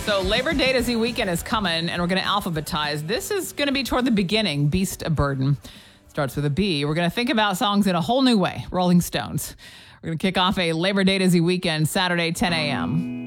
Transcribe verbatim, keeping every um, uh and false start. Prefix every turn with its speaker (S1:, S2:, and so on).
S1: So Labor Day to Z weekend is coming, and we're going to alphabetize. This is going to be toward the beginning. Beast of Burden starts with a B. We're going to think about songs in a whole new way. Rolling Stones. We're going to kick off a Labor Day to Z weekend Saturday, ten a.m.